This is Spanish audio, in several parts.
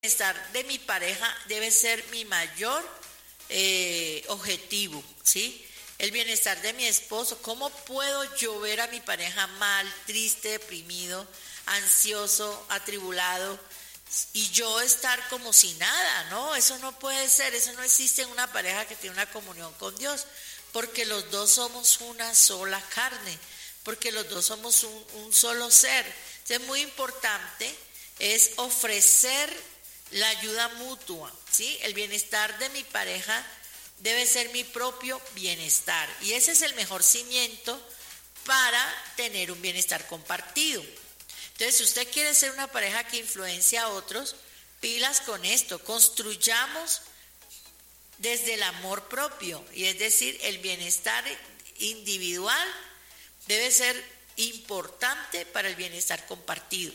bienestar de mi pareja debe ser mi mayor objetivo, ¿sí? El bienestar de mi esposo. ¿Cómo puedo yo ver a mi pareja mal, triste, deprimido, ansioso, atribulado y yo estar como si nada? No, eso no puede ser, eso no existe en una pareja que tiene una comunión con Dios, porque los dos somos una sola carne, porque los dos somos un solo ser. Entonces, muy importante es ofrecer la ayuda mutua, ¿sí? El bienestar de mi pareja debe ser mi propio bienestar, y ese es el mejor cimiento para tener un bienestar compartido. Entonces, si usted quiere ser una pareja que influencia a otros, pilas con esto, construyamos desde el amor propio, y es decir, el bienestar individual debe ser importante para el bienestar compartido.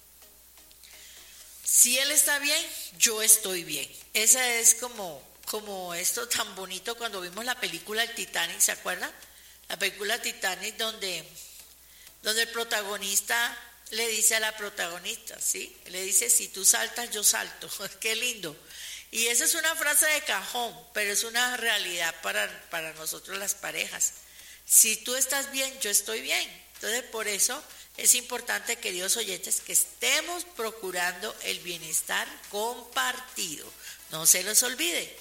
Si él está bien, yo estoy bien. Esa es como esto tan bonito cuando vimos la película El Titanic, ¿se acuerdan? La película Titanic donde el protagonista le dice a la protagonista, ¿sí? Le dice, si tú saltas, yo salto. Qué lindo. Y esa es una frase de cajón, pero es una realidad para nosotros las parejas. Si tú estás bien, yo estoy bien. Entonces, por eso es importante, queridos oyentes, que estemos procurando el bienestar compartido. No se los olvide.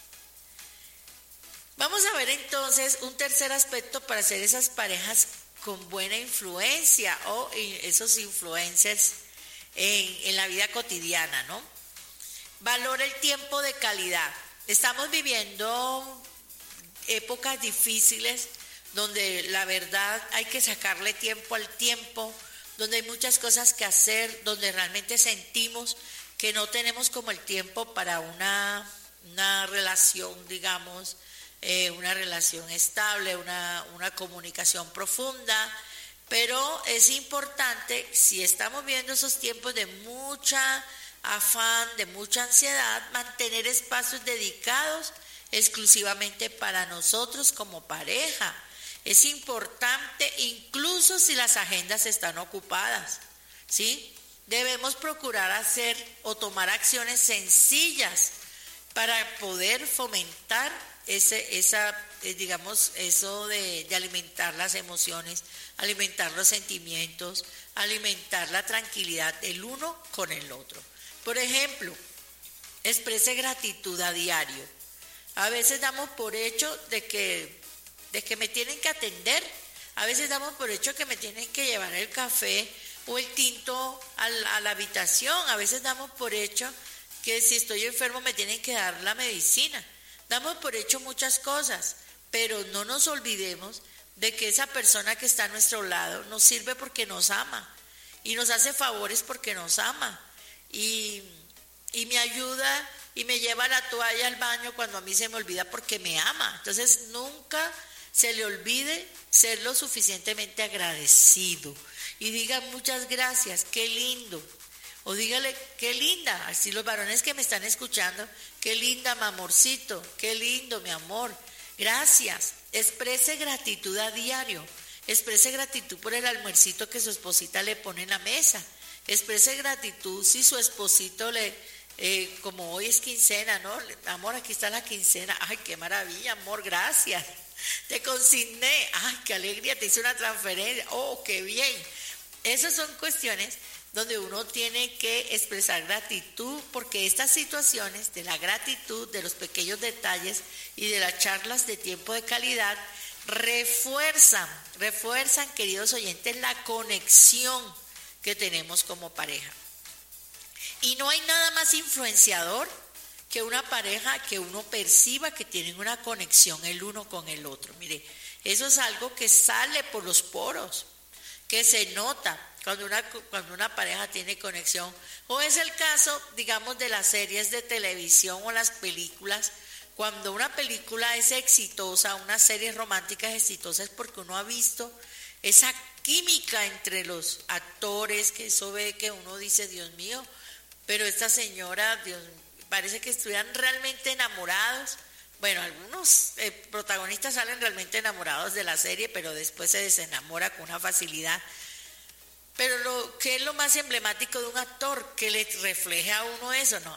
Vamos a ver entonces un tercer aspecto para hacer esas parejas con buena influencia o esos influencers en la vida cotidiana, ¿no? Valora el tiempo de calidad. Estamos viviendo épocas difíciles donde la verdad hay que sacarle tiempo al tiempo, donde hay muchas cosas que hacer, donde realmente sentimos que no tenemos como el tiempo para una relación, digamos, una relación estable, una comunicación profunda. Pero es importante, si estamos viendo esos tiempos de mucha afán, de mucha ansiedad, mantener espacios dedicados exclusivamente para nosotros como pareja. Es importante, incluso si las agendas están ocupadas, ¿sí? Debemos procurar hacer o tomar acciones sencillas para poder fomentar digamos, eso de alimentar las emociones, alimentar los sentimientos, alimentar la tranquilidad del uno con el otro. Por ejemplo, exprese gratitud a diario. A veces damos por hecho de que me tienen que atender, a veces damos por hecho que me tienen que llevar el café o el tinto a la habitación, a veces damos por hecho que si estoy enfermo me tienen que dar la medicina. Damos por hecho muchas cosas, pero no nos olvidemos de que esa persona que está a nuestro lado nos sirve porque nos ama y nos hace favores porque nos ama y me ayuda y me lleva la toalla al baño cuando a mí se me olvida porque me ama. Entonces nunca se le olvide ser lo suficientemente agradecido y diga muchas gracias, qué lindo. O dígale, qué linda, así los varones que me están escuchando, qué linda, mi amorcito, qué lindo, mi amor, gracias. Exprese gratitud a diario, exprese gratitud por el almuercito que su esposita le pone en la mesa, exprese gratitud si su esposito como hoy es quincena, ¿no? Amor, aquí está la quincena, ay, qué maravilla, amor, gracias. Te consigné, ay, qué alegría, te hice una transferencia, oh, qué bien. Esas son cuestiones donde uno tiene que expresar gratitud, porque estas situaciones de la gratitud, de los pequeños detalles y de las charlas de tiempo de calidad refuerzan, queridos oyentes, la conexión que tenemos como pareja. Y no hay nada más influenciador que una pareja que uno perciba que tienen una conexión el uno con el otro. Mire, eso es algo que sale por los poros, que se nota cuando una pareja tiene conexión. O es el caso, digamos, de las series de televisión o las películas. Cuando una película es exitosa, una serie romántica es exitosa, es porque uno ha visto esa química entre los actores, que eso ve que uno dice, Dios mío, pero esta señora, Dios, parece que estuvieran realmente enamorados. Bueno, algunos protagonistas salen realmente enamorados de la serie, pero después se desenamora con una facilidad. Pero ¿qué es lo más emblemático de un actor? Que le refleje a uno eso, ¿no?